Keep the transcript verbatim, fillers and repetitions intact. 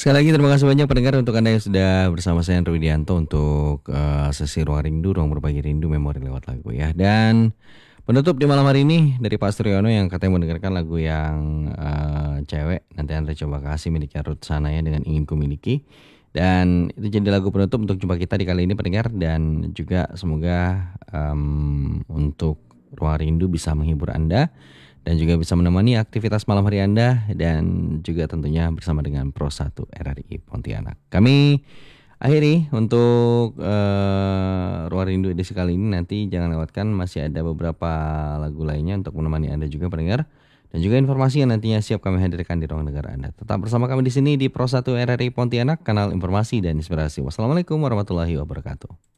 Sekali lagi terima kasih banyak pendengar untuk Anda yang sudah bersama saya Andrew Widianto untuk uh, sesi Ruang Rindu, Ruang Berbagi Rindu Memori lewat lagu ya. Dan penutup di malam hari ini dari Pak Suryono yang katanya mendengarkan lagu yang uh, cewek. Nanti Anda coba kasih miliknya Ruth Sanaya dengan Ingin Ku Miliki. Dan itu jadi lagu penutup untuk jumpa kita di kali ini pendengar. Dan juga semoga um, untuk Ruang Rindu bisa menghibur Anda dan juga bisa menemani aktivitas malam hari Anda dan juga tentunya bersama dengan Pro satu R R I Pontianak. Kami akhiri untuk uh, Ruang Rindu edisi kali ini. Nanti jangan lewatkan, masih ada beberapa lagu lainnya untuk menemani Anda juga pendengar. Dan juga informasi yang nantinya siap kami hadirkan di ruang dengar Anda. Tetap bersama kami di sini di Pro satu R R I Pontianak, kanal informasi dan inspirasi. Wassalamualaikum warahmatullahi wabarakatuh.